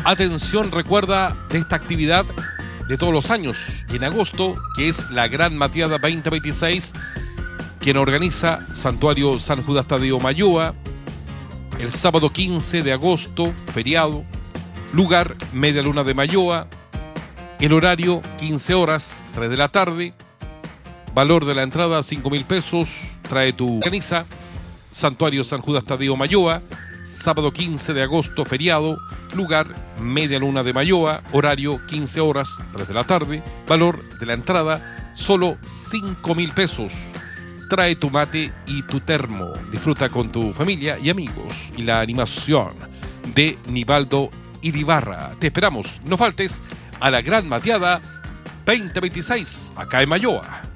Atención, recuerda de esta actividad de todos los años en agosto, que es la Gran Mateada 2026, quien organiza Santuario San Judas Tadeo Mayoa, el sábado 15 de agosto, feriado, lugar Media Luna de Mayoa, el horario 15 horas, 3 de la tarde, valor de la entrada 5.000 pesos, trae tu organiza Santuario San Judas Tadeo Mayoa, sábado 15 de agosto, feriado, lugar Media Luna de Mayoa, horario 15 horas, 3 de la tarde, valor de la entrada solo 5.000 pesos. Trae tu mate y tu termo. Disfruta con tu familia y amigos. Y la animación de Nivaldo Iribarra. Te esperamos, no faltes a la Gran Mateada 2026, acá en Mayoa.